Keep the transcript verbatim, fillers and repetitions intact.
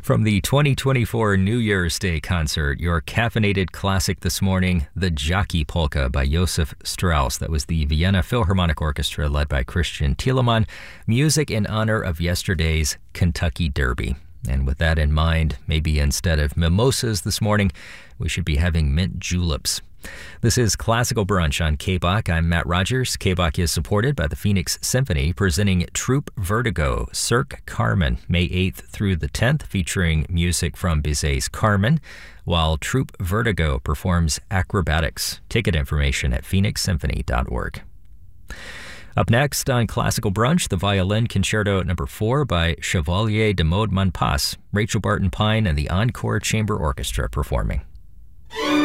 From the twenty twenty-four New Year's Day concert, your caffeinated classic this morning, The Jockey Polka by Josef Strauss. That was the Vienna Philharmonic Orchestra led by Christian Thielemann. Music in honor of yesterday's Kentucky Derby. And with that in mind, maybe instead of mimosas this morning, we should be having mint juleps. This is Classical Brunch on K B O C. I'm Matt Rogers. K B O C is supported by the Phoenix Symphony, presenting Troupe Vertigo, Cirque Carmen, May eighth through the tenth, featuring music from Bizet's Carmen, while Troupe Vertigo performs acrobatics. Ticket information at phoenix symphony dot org. Up next on Classical Brunch, the Violin Concerto number four by Chevalier de Maude Monpas, Rachel Barton Pine and the Encore Chamber Orchestra performing.